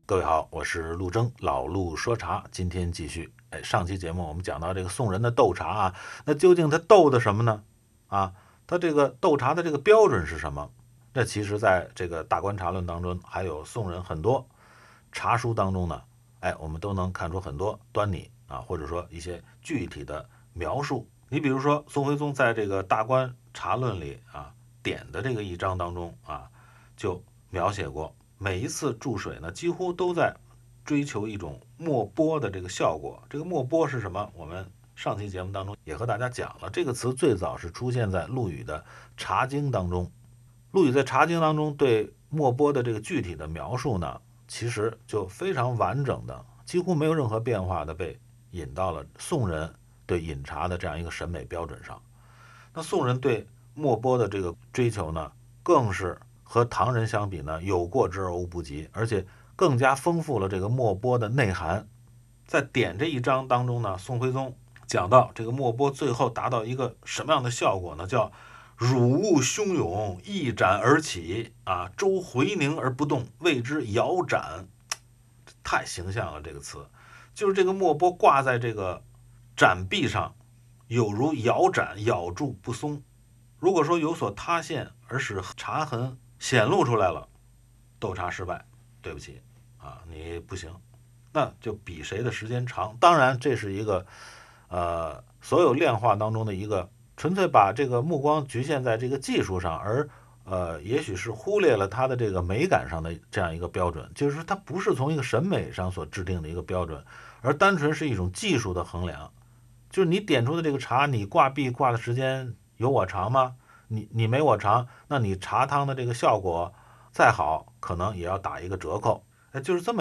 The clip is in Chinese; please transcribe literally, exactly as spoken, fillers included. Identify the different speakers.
Speaker 1: 各位好，我是陆征，老陆说茶，今天继续。哎，上期节目我们讲到这个宋人的斗茶啊，那究竟他斗的什么呢？啊，他这个斗茶的这个标准是什么？那其实在这个大观茶论当中，还有宋人很多茶书当中呢，哎，我们都能看出很多端倪啊，或者说一些具体的描述。你比如说，宋徽宗在这个大观茶论里啊点的这个一章当中啊，就描写过。每一次注水呢，几乎都在追求一种没波的这个效果。这个没波是什么？我们上期节目当中也和大家讲了，这个词最早是出现在陆羽的《茶经》当中。陆羽在《茶经》当中对没波的这个具体的描述呢，其实就非常完整的，几乎没有任何变化的被引到了宋人对饮茶的这样一个审美标准上。那宋人对没波的这个追求呢，更是和唐人相比呢，有过之而无不及，而且更加丰富了这个没波的内涵。在点这一章当中呢，宋徽宗讲到这个没波最后达到一个什么样的效果呢？叫乳雾汹涌，一展而起啊，周回凝而不动，谓之摇盏。太形象了，这个词就是这个没波挂在这个盏壁上，有如摇盏，咬住不松。如果说有所塌陷而使茶痕显露出来了，斗茶失败，对不起啊，你不行，那就比谁的时间长。当然，这是一个呃所有炼化当中的一个纯粹把这个目光局限在这个技术上，而呃也许是忽略了它的这个美感上的这样一个标准，就是说它不是从一个审美上所制定的一个标准，而单纯是一种技术的衡量。就是你点出的这个茶，你挂壁挂的时间有我长吗？你你没我长，那你茶汤的这个效果再好，可能也要打一个折扣。哎，就是这么